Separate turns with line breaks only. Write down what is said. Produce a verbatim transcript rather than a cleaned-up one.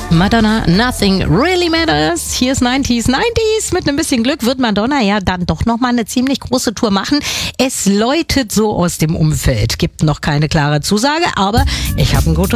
Madonna, Nothing Really Matters. Hier ist neunziger, neunziger. Mit ein bisschen Glück wird Madonna ja dann doch nochmal eine ziemlich große Tour machen. Es läutet so aus dem Umfeld. Gibt noch keine klare Zusage, aber ich habe ein gutes